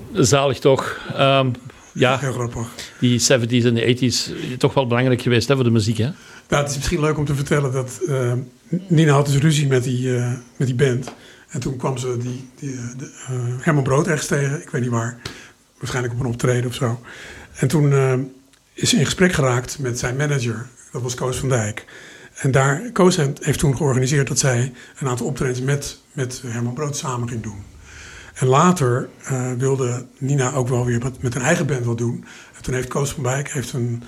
Zalig toch. Ja, heel grappig. Die 70s en de 80s toch wel belangrijk geweest hè, voor de muziek, hè? Nou, het is misschien leuk om te vertellen dat Nina had dus ruzie met die band. En toen kwam ze Herman Brood ergens tegen. Ik weet niet waar. Waarschijnlijk op een optreden of zo. En toen is ze in gesprek geraakt met zijn manager. Dat was Koos van Dijk. En Koos heeft toen georganiseerd dat zij een aantal optredens met Herman Brood samen ging doen. En later wilde Nina ook wel weer met een eigen band wat doen. En toen heeft Koos van Dijk een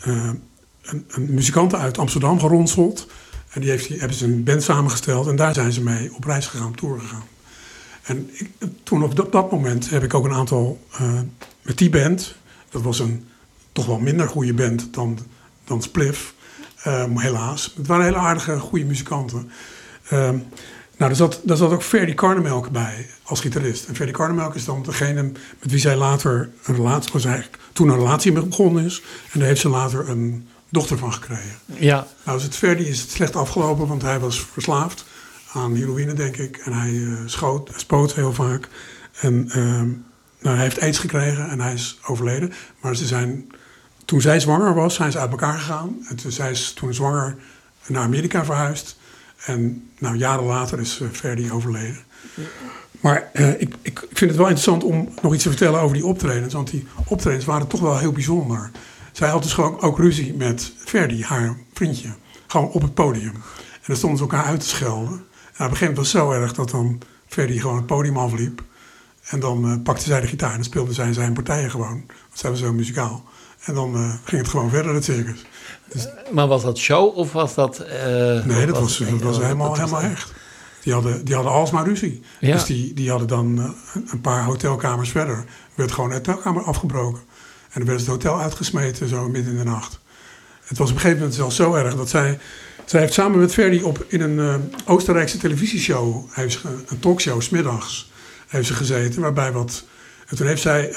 muzikanten uit Amsterdam geronseld. En hebben ze een band samengesteld. En daar zijn ze mee op reis gegaan, op tour gegaan. En toen op dat moment heb ik ook een aantal met die band. Dat was een toch wel minder goede band dan Spliff. Helaas. Het waren hele aardige, goede muzikanten. Nou, daar zat ook Ferdy Karnemelk bij als gitarist. En Ferdy Karnemelk is dan degene met wie zij later toen een relatie mee begonnen is. En daar heeft ze later een dochter van gekregen. Ja. Nou, Ferdy is het slecht afgelopen, want hij was verslaafd aan heroïne, denk ik. En hij spoot heel vaak. En hij heeft aids gekregen en hij is overleden. Maar toen zij zwanger was, zijn ze uit elkaar gegaan. En zij is toen zwanger naar Amerika verhuisd. En jaren later is Ferdy overleden. Maar ik vind het wel interessant om nog iets te vertellen over die optredens. Want die optredens waren toch wel heel bijzonder. Zij had dus gewoon ook ruzie met Ferdy, haar vriendje. Gewoon op het podium. En dan stonden ze elkaar uit te schelden. En op een gegeven moment was het zo erg dat dan Ferdy gewoon het podium afliep. En dan pakte zij de gitaar en dan speelde zij zijn partijen gewoon. Want zij was zo muzikaal. En dan ging het gewoon verder, het circus. Dus, maar was dat show of was dat... nee, dat was helemaal echt. Die hadden alsmaar ruzie. Ja. Dus die hadden dan een paar hotelkamers verder. Werd gewoon een hotelkamer afgebroken. En dan werd het hotel uitgesmeten, zo midden in de nacht. Het was op een gegeven moment zelfs zo erg dat zij heeft samen met Ferdy in een Oostenrijkse televisieshow, een talkshow, 's middags, heeft ze gezeten. Waarbij en toen heeft zij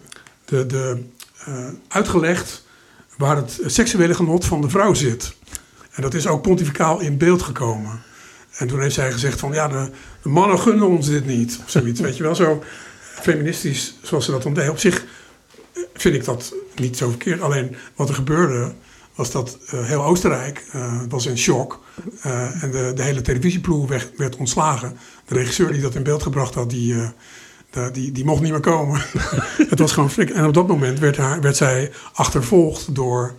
uitgelegd waar het seksuele genot van de vrouw zit. En dat is ook pontificaal in beeld gekomen. En toen heeft zij gezegd van, ja, de mannen gunnen ons dit niet. Of zoiets, weet je wel, zo feministisch zoals ze dat dan deed. Op zich vind ik dat niet zo verkeerd. Alleen wat er gebeurde was dat heel Oostenrijk was in shock. En de hele televisieploeg werd ontslagen. De regisseur die dat in beeld gebracht had, die mocht niet meer komen. Het was gewoon frik. En op dat moment werd zij achtervolgd door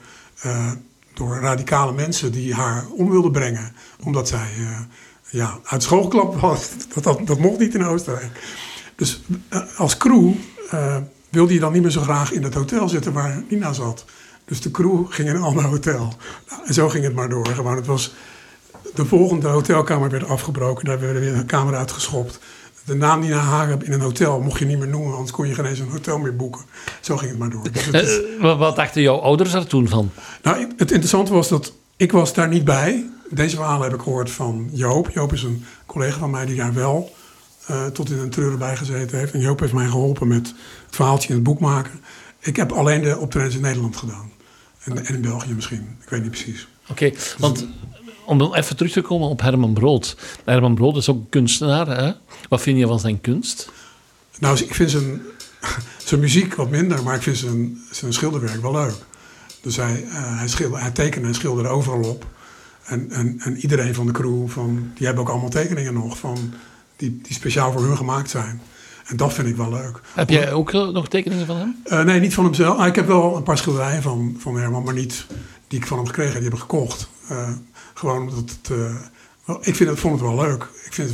radicale mensen die haar om wilden brengen. Omdat zij uit school geklapt was. Dat mocht niet in Oostenrijk. Dus als crew wilde je dan niet meer zo graag in het hotel zitten waar Nina zat. Dus de crew ging in een ander hotel. Nou, en zo ging het maar door. Gewoon, het was, de volgende hotelkamer werd afgebroken. Daar werd weer een kamer uitgeschopt. De naam Nina Hagen in een hotel mocht je niet meer noemen, anders kon je geen eens een hotel meer boeken. Zo ging het maar door. Dus wat dachten jouw ouders er toen van? Nou, het interessante was dat ik was daar niet bij. Deze verhalen heb ik gehoord van Joop. Joop is een collega van mij die daar wel tot in een treuren bij gezeten heeft. En Joop heeft mij geholpen met het verhaaltje in het boek maken. Ik heb alleen de optredens in Nederland gedaan. En in België misschien. Ik weet niet precies. Oké, want om even terug te komen op Herman Brood. Herman Brood is ook een kunstenaar, hè? Wat vind je van zijn kunst? Nou, ik vind zijn muziek wat minder, maar ik vind zijn schilderwerk wel leuk. Dus hij tekende en schilderde overal op. En iedereen van de crew, die hebben ook allemaal tekeningen nog, die speciaal voor hun gemaakt zijn. En dat vind ik wel leuk. Heb jij ook nog tekeningen van hem? Nee, niet van hemzelf. Ik heb wel een paar schilderijen van Herman, maar niet die ik van hem gekregen heb. Die heb ik gekocht. Gewoon omdat vond het wel leuk.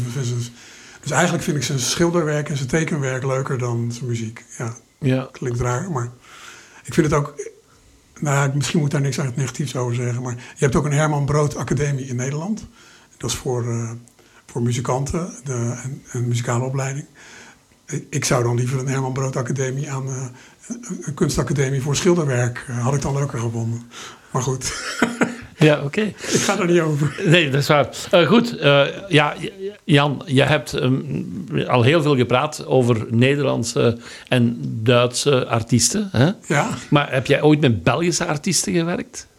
Dus eigenlijk vind ik zijn schilderwerk en zijn tekenwerk leuker dan zijn muziek. Ja. Klinkt raar, maar ik vind het ook... Nou, misschien moet ik daar niks uit negatiefs over zeggen, maar je hebt ook een Herman Brood Academie in Nederland. Dat is voor muzikanten, een muzikale opleiding. Ik zou dan liever een Herman Brood Academie een kunstacademie voor schilderwerk had ik dan leuker gevonden. Maar goed. Ja, oké. Ik ga daar niet over. Nee, dat is waar. Goed, Jan, je hebt al heel veel gepraat over Nederlandse en Duitse artiesten. Hè? Ja. Maar heb jij ooit met Belgische artiesten gewerkt?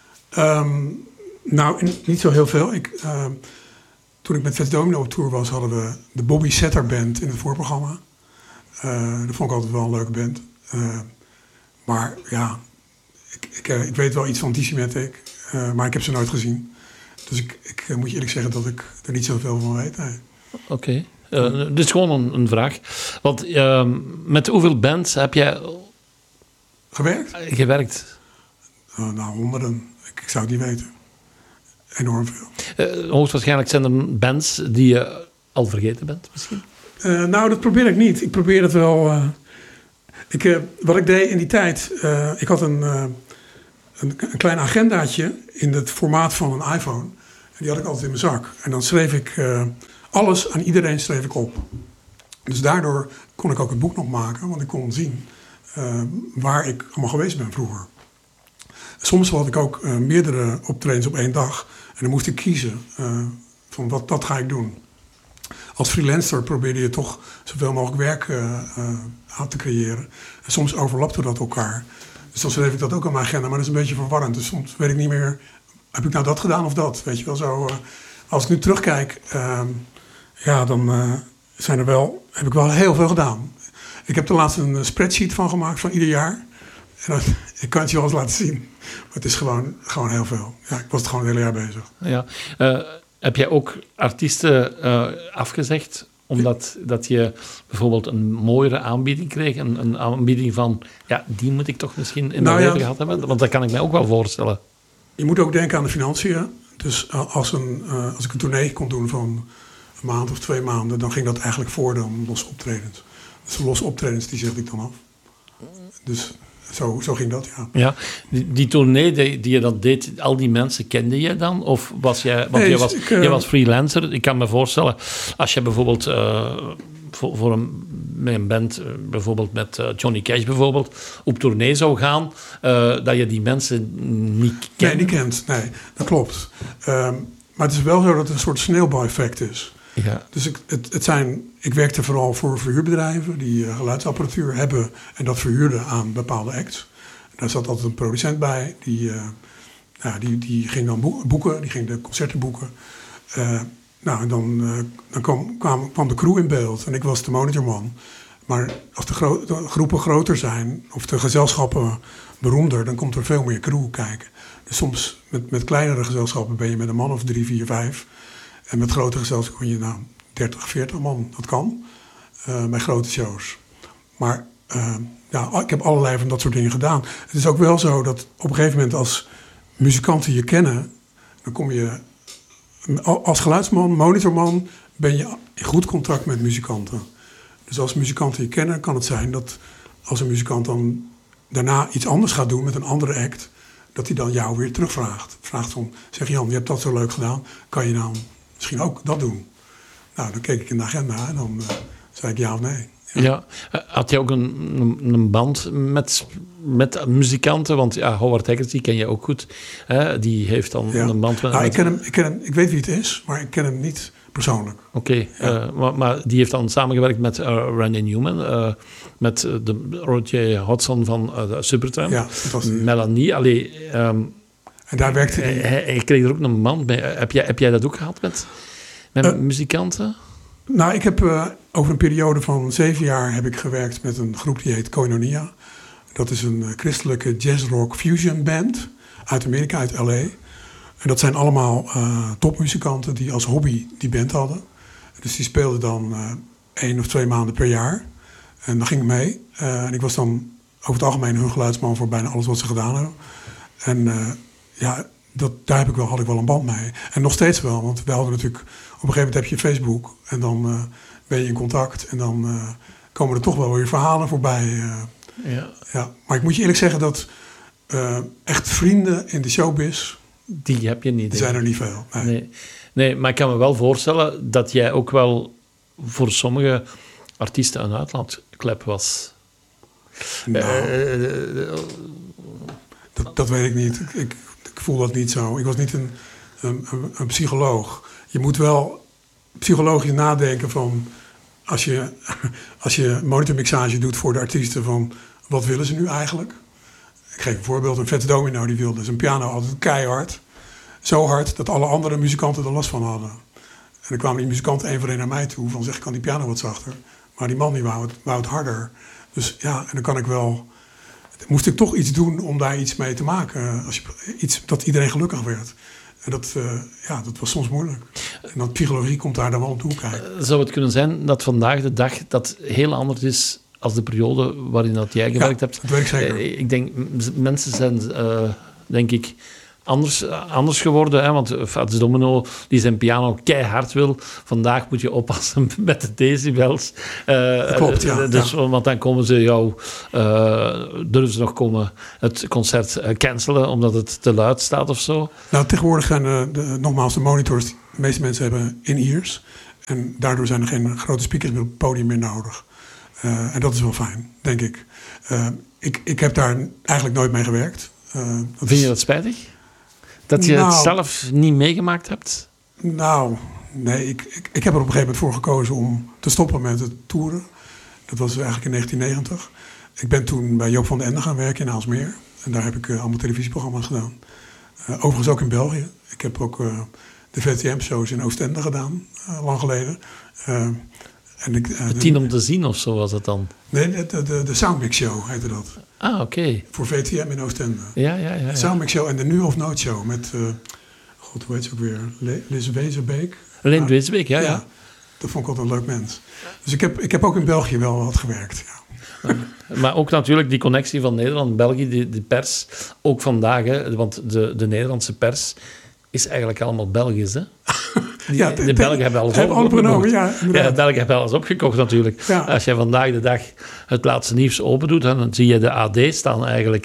Nou, niet zo heel veel. Toen ik met Fats Domino op tour was, hadden we de Bobby Setter Band in het voorprogramma. Dat vond ik altijd wel een leuke band. Maar ja, ik weet wel iets van Decimatic, maar ik heb ze nooit gezien. Dus ik moet je eerlijk zeggen dat ik er niet zoveel van weet. Nee. Oké. Dit is gewoon een vraag. Want met hoeveel bands heb jij gewerkt? Nou, honderden. Ik zou het niet weten. Enorm veel. Hoogstwaarschijnlijk zijn er bands die je al vergeten bent, misschien? Nou, dat probeer ik niet. Ik probeer het wel... wat ik deed in die tijd... ik had een klein agendaatje in het formaat van een iPhone. En die had ik altijd in mijn zak. En dan schreef ik... alles aan iedereen schreef ik op. Dus daardoor kon ik ook het boek nog maken. Want ik kon zien waar ik allemaal geweest ben vroeger. Soms had ik ook meerdere optredens op één dag. En dan moest ik kiezen van wat ga ik doen. Als freelancer probeerde je toch zoveel mogelijk werk aan te creëren. En soms overlapte dat elkaar. Dus dan schreef ik dat ook aan mijn agenda. Maar dat is een beetje verwarrend. Dus soms weet ik niet meer, heb ik nou dat gedaan of dat? Weet je wel zo. Als ik nu terugkijk, dan heb ik wel heel veel gedaan. Ik heb er laatst een spreadsheet van gemaakt van ieder jaar. En ik kan het je wel eens laten zien. Maar het is gewoon heel veel. Ja, ik was het gewoon het hele jaar bezig. Ja. Heb jij ook artiesten afgezegd omdat dat je bijvoorbeeld een mooiere aanbieding kreeg? Een aanbieding van, ja, die moet ik toch misschien in mijn leven gehad hebben? Want dat kan ik mij ook wel voorstellen. Je moet ook denken aan de financiën. Dus als ik een tournee kon doen van een maand of 2 maanden... dan ging dat eigenlijk voor dan losse optredens. Dus de losse optredens, die zette ik dan af. Dus zo ging dat, ja. Ja, die tournee die je dan deed, al die mensen kende je dan? Of was jij... Want jij was freelancer. Ik kan me voorstellen, als je bijvoorbeeld met een band, bijvoorbeeld met Johnny Cash bijvoorbeeld, op tournee zou gaan, dat je die mensen niet kent. Nee, niet kent. Nee, dat klopt. Maar het is wel zo dat het een soort sneeuwbaleffect is. Ja. Dus ik werkte vooral voor verhuurbedrijven die geluidsapparatuur hebben en dat verhuurden aan bepaalde acts. En daar zat altijd een producent bij, die ging dan boeken, die ging de concerten boeken. En dan kwam de crew in beeld en ik was de managerman. Maar als de groepen groter zijn of de gezelschappen beroemder, dan komt er veel meer crew kijken. Dus soms met kleinere gezelschappen ben je met een man of 3, 4, 5... En met grote gezelschappen kun je 30, 40 man. Dat kan. Bij grote shows. Maar ik heb allerlei van dat soort dingen gedaan. Het is ook wel zo dat op een gegeven moment als muzikanten je kennen, dan kom je als geluidsman, monitorman, ben je in goed contact met muzikanten. Dus als muzikanten je kennen, kan het zijn dat als een muzikant dan daarna iets anders gaat doen met een andere act, dat hij dan jou weer terugvraagt. Vraagt van, zeg Jan, je hebt dat zo leuk gedaan, kan je dan misschien ook dat doen? Nou, dan keek ik in de agenda en dan zei ik ja of nee. Ja. Had je ook een band met muzikanten? Want Howard Haggerty ken je ook goed. Hè? Die heeft dan een band met... Nou, ik ken hem, ik weet wie het is, maar ik ken hem niet persoonlijk. Oké. Maar die heeft dan samengewerkt met Randy Newman, met de Roger Hodgson van Supertramp. Ja, Melanie, en daar werkte hij kreeg er ook een band bij. Heb jij dat ook gehad met muzikanten? Nou, ik heb over een periode van 7 jaar heb ik gewerkt met een groep die heet Koinonia. Dat is een christelijke jazzrock fusion band uit Amerika, uit L.A. En dat zijn allemaal topmuzikanten die als hobby die band hadden. Dus die speelden dan 1 of 2 maanden per jaar. En dan ging ik mee. En ik was dan over het algemeen hun geluidsman voor bijna alles wat ze gedaan hebben. En daar had ik wel een band mee. En nog steeds wel, want we hadden natuurlijk... Op een gegeven moment heb je Facebook en dan ben je in contact. En dan komen er toch wel weer verhalen voorbij. Maar ik moet je eerlijk zeggen dat echt vrienden in de showbiz... Die heb je niet. Die zijn er niet veel. Nee, maar ik kan me wel voorstellen dat jij ook wel voor sommige artiesten een uitlaatklep was. Dat weet ik niet. Ik voel dat niet zo. Ik was niet een psycholoog. Je moet wel psychologisch nadenken van... Als je monitormixage doet voor de artiesten van... Wat willen ze nu eigenlijk? Ik geef een voorbeeld. Een Fats Domino die wilde zijn piano altijd keihard. Zo hard dat alle andere muzikanten er last van hadden. En dan kwamen die muzikanten één voor één naar mij toe. Van zeg, kan die piano wat zachter? Maar Maar die man die wou het harder. Dus ja, en dan kan ik wel... Moest ik toch iets doen om daar iets mee te maken. Iets dat iedereen gelukkig werd. En dat was soms moeilijk. En dat psychologie komt daar dan wel om toe kijken. Zou het kunnen zijn dat vandaag de dag dat heel anders is als de periode waarin dat jij gewerkt hebt? Dat weet ik zeker. Ik denk, mensen zijn, denk ik, anders geworden. Hè? Want Fats Domino, die zijn piano keihard wil. Vandaag moet je oppassen met de decibels. Klopt, ja. Dus, want dan komen ze durven ze nog komen het concert cancelen omdat het te luid staat of zo. Nou, tegenwoordig zijn nogmaals de monitors... De meeste mensen hebben in-ears. En daardoor zijn er geen grote speakers meer op het podium meer nodig. En dat is wel fijn, denk ik. Ik heb daar eigenlijk nooit mee gewerkt. Vind je dat spijtig? Dat je het zelf niet meegemaakt hebt? Nou, nee. Ik heb er op een gegeven moment voor gekozen om te stoppen met het toeren. Dat was eigenlijk in 1990. Ik ben toen bij Joop van den Ende gaan werken in Aalsmeer. En daar heb ik allemaal televisieprogramma's gedaan. Overigens ook in België. Ik heb ook de VTM-shows in Oostende gedaan, lang geleden. De 10 om te zien of zo was het dan? Nee, de Soundmix Show heette dat. Ah, oké. Voor VTM in Oostende. Ja. De Soundmix Show en de Nu of Nooit Show met... God, hoe heet ze ook weer? Liz Wezenbeek. Leen Wezenbeek, ja. Dat vond ik altijd een leuk mens. Dus ik heb ook in België wel wat gewerkt, ja. Maar ook natuurlijk die connectie van Nederland, België, de pers. Ook vandaag, hè, want de Nederlandse pers is eigenlijk allemaal Belgisch, hè? De Belgen hebben alles opgekocht. De Belgen hebben alles opgekocht natuurlijk. Ja. Als je vandaag de dag het laatste nieuws open doet, dan zie je de AD staan eigenlijk.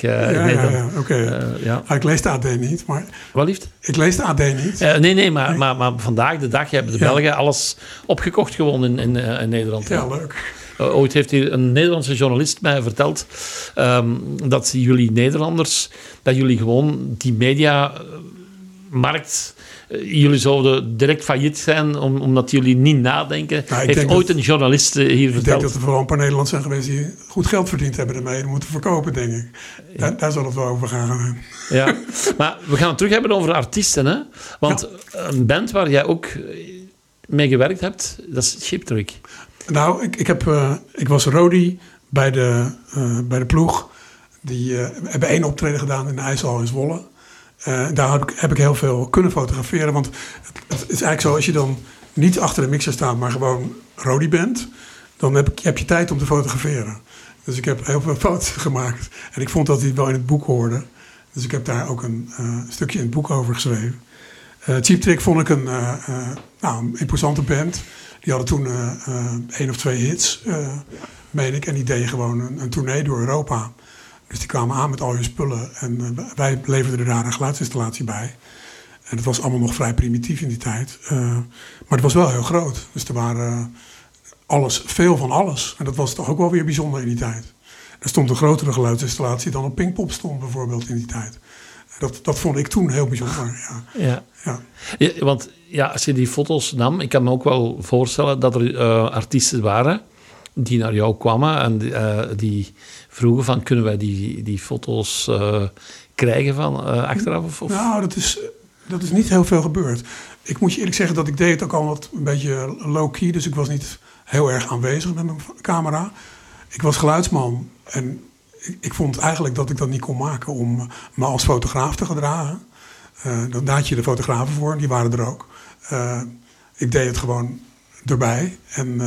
Oké. Ik lees de AD niet, maar... Wat liefst? Ik lees de AD niet. Nee, maar vandaag de dag hebben de Belgen alles opgekocht gewoon in Nederland. Ja, leuk. Ooit heeft hier een Nederlandse journalist mij verteld dat jullie Nederlanders, dat jullie gewoon die mediamarkt... Jullie zouden direct failliet zijn omdat jullie niet nadenken. Heeft ooit een journalist hier verteld. Ik denk dat er vooral een paar Nederlanders zijn geweest die goed geld verdiend hebben ermee. En moeten verkopen, denk ik. Ja. Daar zal het wel over gaan. Ja, maar we gaan het terug hebben over artiesten. Hè? Want een band waar jij ook mee gewerkt hebt, dat is Cheap Trick. Nou, ik was roadie bij de ploeg. Die hebben 1 optreden gedaan in de IJshal in Zwolle. Daar heb ik heel veel kunnen fotograferen. Want het is eigenlijk zo, als je dan niet achter de mixer staat, maar gewoon roadie bent, dan heb je tijd om te fotograferen. Dus ik heb heel veel foto's gemaakt. En ik vond dat die wel in het boek hoorde. Dus ik heb daar ook een stukje in het boek over geschreven. Cheap Trick vond ik een imposante band. Die hadden toen 1 of 2 hits, meen ik. En die deden gewoon een tournee door Europa. Dus die kwamen aan met al hun spullen. En wij leverden er daar een geluidsinstallatie bij. En het was allemaal nog vrij primitief in die tijd. Maar het was wel heel groot. Dus er waren veel van alles. En dat was toch ook wel weer bijzonder in die tijd. Er stond een grotere geluidsinstallatie dan op Pinkpop stond bijvoorbeeld in die tijd. Dat vond ik toen heel bijzonder. Ja, want als je die foto's nam, ik kan me ook wel voorstellen dat er artiesten waren die naar jou kwamen en die vroegen van, kunnen wij die foto's krijgen van achteraf? Of? Nou, dat is niet heel veel gebeurd. Ik moet je eerlijk zeggen dat ik deed het ook al wat een beetje low-key, dus ik was niet heel erg aanwezig met mijn camera. Ik was geluidsman en ik vond eigenlijk dat ik dat niet kon maken om me als fotograaf te gedragen. Daar had je de fotografen voor, die waren er ook. Ik deed het gewoon erbij en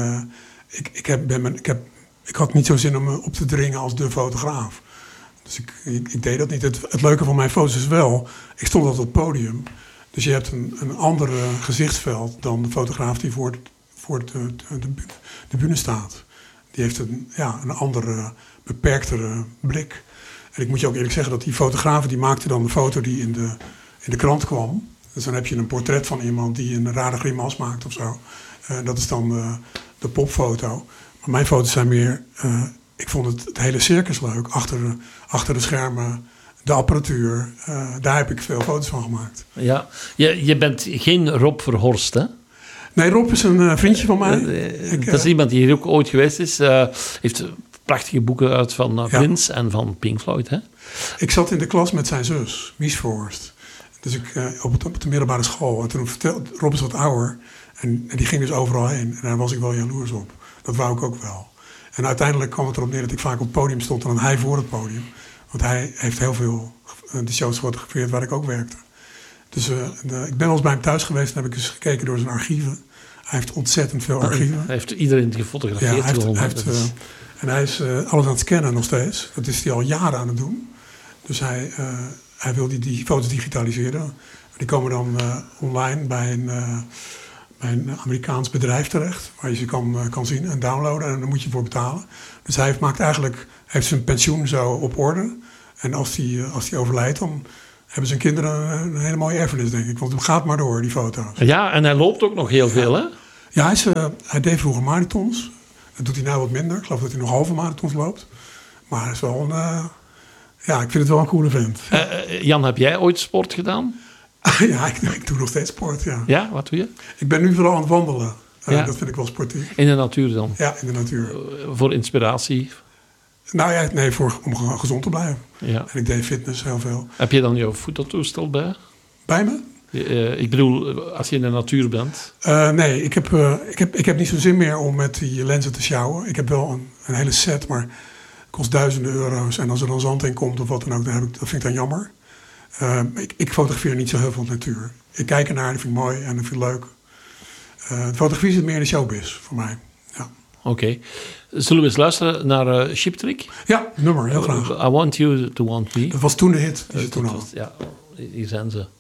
ik had niet zo zin om me op te dringen als de fotograaf. Dus ik deed dat niet. Het leuke van mijn foto's is wel, ik stond altijd op het podium. Dus je hebt een ander gezichtsveld dan de fotograaf die voor de bühne staat. Die heeft een andere, beperktere blik. En ik moet je ook eerlijk zeggen dat die fotografen die maakten dan de foto die in de krant kwam. Dus dan heb je een portret van iemand die een rare grimas maakt of zo. Dat is dan de popfoto. Maar mijn foto's zijn meer... ik vond het hele circus leuk. Achter de schermen, de apparatuur. Daar heb ik veel foto's van gemaakt. Ja, je bent geen Rob Verhorst, hè? Nee, Rob is een vriendje van mij. Dat is iemand die hier ook ooit geweest is. Heeft prachtige boeken uit van Prince en van Pink Floyd, hè? Ik zat in de klas met zijn zus, Mies Verhorst. Dus op de middelbare school. En toen vertelde Rob is wat ouder. En die ging dus overal heen. En daar was ik wel jaloers op. Dat wou ik ook wel. En uiteindelijk kwam het erop neer dat ik vaak op het podium stond en dan hij voor het podium. Want hij heeft heel veel de shows gefotografeerd waar ik ook werkte. Dus ik ben wel eens bij hem thuis geweest en heb ik eens gekeken door zijn archieven. Hij heeft ontzettend veel archieven. Hij heeft iedereen gefotografeerd. Ja, en hij is alles aan het scannen nog steeds. Dat is hij al jaren aan het doen. Dus hij wil die foto's digitaliseren. Die komen dan online bij een Amerikaans bedrijf terecht. Waar je ze kan zien en downloaden. En daar moet je voor betalen. Dus hij heeft zijn pensioen zo op orde. En als hij overlijdt, dan hebben zijn kinderen een hele mooie erfenis, denk ik. Want het gaat maar door, die foto's. Ja, en hij loopt ook nog heel veel, hè? Ja, hij deed vroeger marathons. Dat doet hij nou wat minder. Ik geloof dat hij nog halve marathons loopt. Maar hij is wel ik vind het wel een coole vent. Jan, heb jij ooit sport gedaan? Ja, ik doe nog steeds sport, ja. Ja, wat doe je? Ik ben nu vooral aan het wandelen. Dat vind ik wel sportief. In de natuur dan? Ja, in de natuur. Voor inspiratie? Nou ja, nee, om gezond te blijven. Ja. En ik deed fitness heel veel. Heb je dan jouw fototoestel bij? Bij me? Ik bedoel, als je in de natuur bent. Nee, ik heb niet zo'n zin meer om met die lenzen te sjouwen. Ik heb wel een hele set, maar het kost duizenden euro's. En als er dan zand in komt of wat dan ook, dat vind ik dan jammer. Ik fotografeer niet zo heel veel natuur. Ik kijk ernaar, dat vind ik mooi en dat vind ik leuk. De fotografie zit meer in de showbiz voor mij. Ja. Oké. Zullen we eens luisteren naar Cheap Trick? Ja, nummer, heel graag. I Want You to Want Me. Dat was toen de hit. Ja, hier zijn ze.